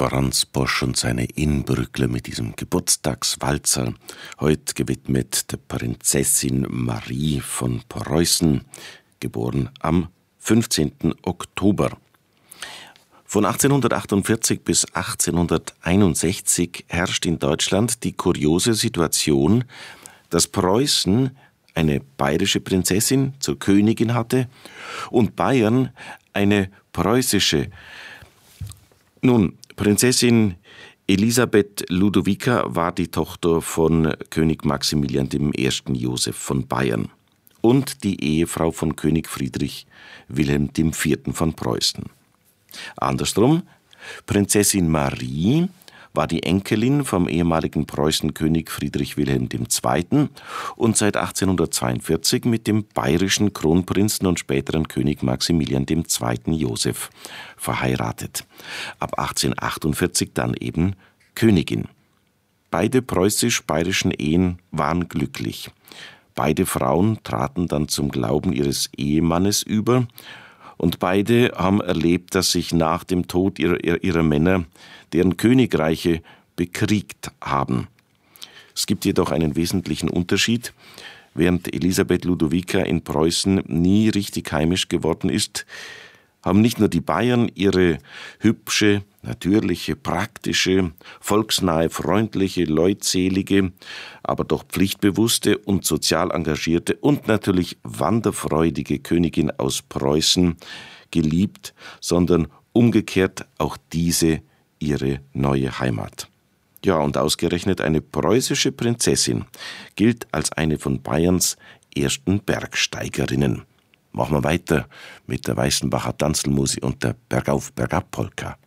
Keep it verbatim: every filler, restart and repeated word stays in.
Franz Bosch und seine Inbrückler mit diesem Geburtstagswalzer, heute gewidmet der Prinzessin Marie von Preußen, geboren am fünfzehnten Oktober. Von achtzehnhundertachtundvierzig bis achtzehnhunderteinundsechzig herrscht in Deutschland die kuriose Situation, dass Preußen eine bayerische Prinzessin zur Königin hatte und Bayern eine preußische. Nun, Prinzessin Elisabeth Ludovica war die Tochter von König Maximilian I. Joseph von Bayern und die Ehefrau von König Friedrich Wilhelm der Vierte. Von Preußen. Andersrum, Prinzessin Marie war die Enkelin vom ehemaligen Preußenkönig Friedrich Wilhelm der Zweite. und seit achtzehnhundertzweiundvierzig mit dem bayerischen Kronprinzen und späteren König Maximilian der Zweite. Joseph verheiratet. Ab achtzehnhundertachtundvierzig dann eben Königin. Beide preußisch-bayerischen Ehen waren glücklich. Beide Frauen traten dann zum Glauben ihres Ehemannes über. Und beide haben erlebt, dass sich nach dem Tod ihrer, ihrer Männer deren Königreiche bekriegt haben. Es gibt jedoch einen wesentlichen Unterschied. Während Elisabeth Ludovica in Preußen nie richtig heimisch geworden ist, haben nicht nur die Bayern ihre hübsche, natürliche, praktische, volksnahe, freundliche, leutselige, aber doch pflichtbewusste und sozial engagierte und natürlich wanderfreudige Königin aus Preußen geliebt, sondern umgekehrt auch diese ihre neue Heimat. Ja, und ausgerechnet eine preußische Prinzessin gilt als eine von Bayerns ersten Bergsteigerinnen. Machen wir weiter mit der Weißenbacher Tanzelmusik und der Bergauf-Bergab-Polka.